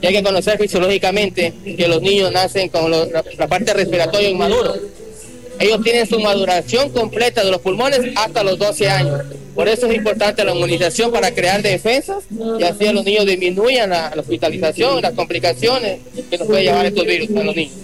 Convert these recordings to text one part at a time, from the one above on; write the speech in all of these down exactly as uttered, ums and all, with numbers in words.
Y hay que conocer fisiológicamente que los niños nacen con lo, la, la parte respiratoria inmadura. Ellos tienen su maduración completa de los pulmones hasta los doce años. Por eso es importante la inmunización para crear defensas y así los niños disminuyan la, la hospitalización, las complicaciones que nos puede llevar estos virus a los niños.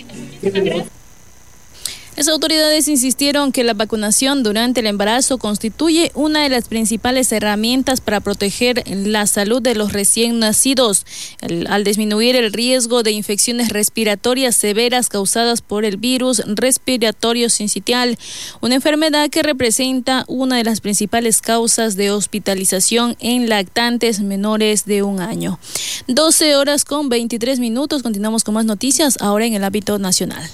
Las autoridades insistieron que la vacunación durante el embarazo constituye una de las principales herramientas para proteger la salud de los recién nacidos, el, al disminuir el riesgo de infecciones respiratorias severas causadas por el virus respiratorio sincitial, una enfermedad que representa una de las principales causas de hospitalización en lactantes menores de un año. doce horas con veintitrés minutos, continuamos con más noticias ahora en el ámbito nacional.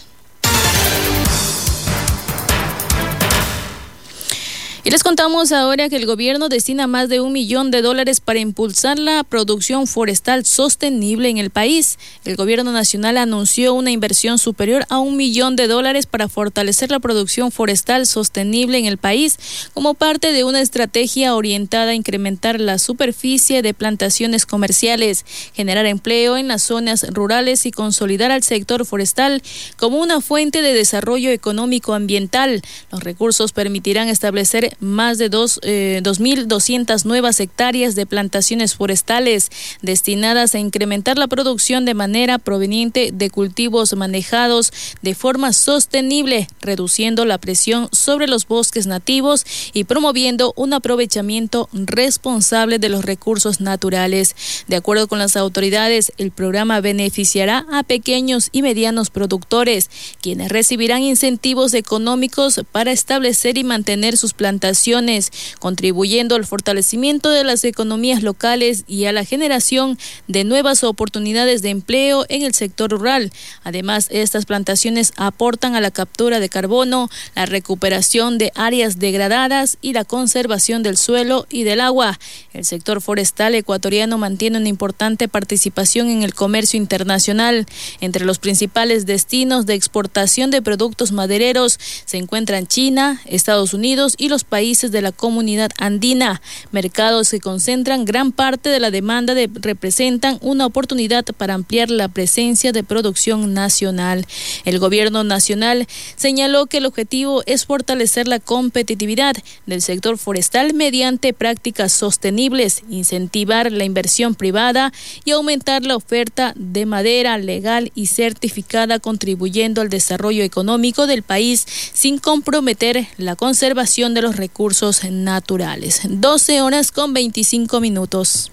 Y les contamos ahora que el gobierno destina más de un millón de dólares para impulsar la producción forestal sostenible en el país. El gobierno nacional anunció una inversión superior a un millón de dólares para fortalecer la producción forestal sostenible en el país, como parte de una estrategia orientada a incrementar la superficie de plantaciones comerciales, generar empleo en las zonas rurales y consolidar al sector forestal como una fuente de desarrollo económico ambiental. Los recursos permitirán establecer más de dos, eh, dos mil doscientas nuevas hectáreas de plantaciones forestales destinadas a incrementar la producción de manera proveniente de cultivos manejados de forma sostenible, reduciendo la presión sobre los bosques nativos y promoviendo un aprovechamiento responsable de los recursos naturales. De acuerdo con las autoridades, el programa beneficiará a pequeños y medianos productores, quienes recibirán incentivos económicos para establecer y mantener sus plantaciones, contribuyendo al fortalecimiento de las economías locales y a la generación de nuevas oportunidades de empleo en el sector rural. Además, estas plantaciones aportan a la captura de carbono, la recuperación de áreas degradadas y la conservación del suelo y del agua. El sector forestal ecuatoriano mantiene una importante participación en el comercio internacional. Entre los principales destinos de exportación de productos madereros se encuentran China, Estados Unidos y los países de la comunidad andina, mercados que concentran gran parte de la demanda de representan una oportunidad para ampliar la presencia de producción nacional. El gobierno nacional señaló que el objetivo es fortalecer la competitividad del sector forestal mediante prácticas sostenibles, incentivar la inversión privada y aumentar la oferta de madera legal y certificada, contribuyendo al desarrollo económico del país sin comprometer la conservación de los recursos naturales. doce horas con veinticinco minutos.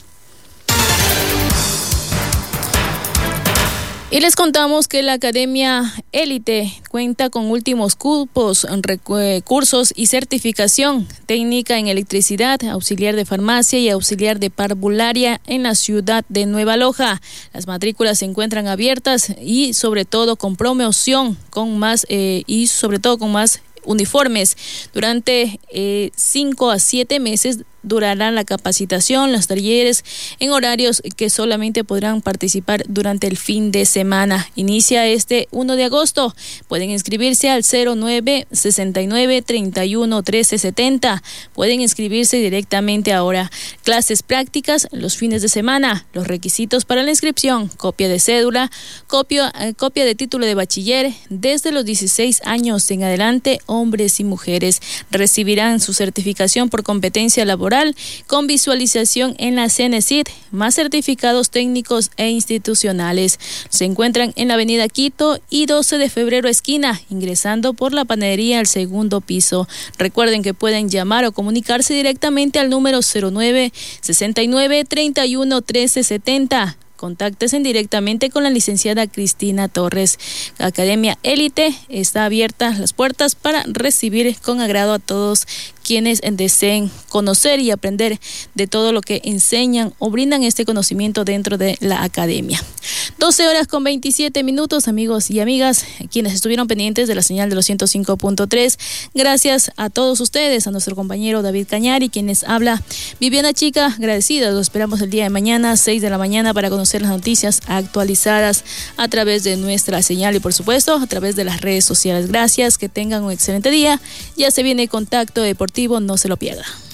Y les contamos que la Academia Élite cuenta con últimos cupos, recursos y certificación técnica en electricidad, auxiliar de farmacia y auxiliar de parvularia en la ciudad de Nueva Loja. Las matrículas se encuentran abiertas y sobre todo con promoción, con más eh, y sobre todo con más uniformes. Durante eh, cinco a siete meses durará la capacitación, los talleres en horarios que solamente podrán participar durante el fin de semana. Inicia este primero de agosto. Pueden inscribirse al cero nueve sesenta y nueve treinta y uno trece setenta. Pueden inscribirse directamente ahora. Clases prácticas los fines de semana. Los requisitos para la inscripción: copia de cédula, copia, eh, copia de título de bachiller desde los dieciséis años en adelante, hombres y mujeres. Recibirán su certificación por competencia laboral con visualización en la CENESID, más certificados técnicos e institucionales. Se encuentran en la avenida Quito y doce de febrero esquina, ingresando por la panadería al segundo piso. Recuerden que pueden llamar o comunicarse directamente al número cero nueve sesenta y nueve treinta y uno trece setenta. Contáctense directamente con la licenciada Cristina Torres. La Academia Élite está abierta las puertas para recibir con agrado a todos quienes deseen conocer y aprender de todo lo que enseñan o brindan este conocimiento dentro de la academia. doce horas con veintisiete minutos, amigos y amigas, quienes estuvieron pendientes de la señal de los ciento cinco punto tres. Gracias a todos ustedes, a nuestro compañero David Cañari, quienes habla Viviana Chica, agradecida. Los esperamos el día de mañana, seis de la mañana, para conocer las noticias actualizadas a través de nuestra señal y, por supuesto, a través de las redes sociales. Gracias, que tengan un excelente día. Ya se viene Contacto Deportivo, no se lo pierda.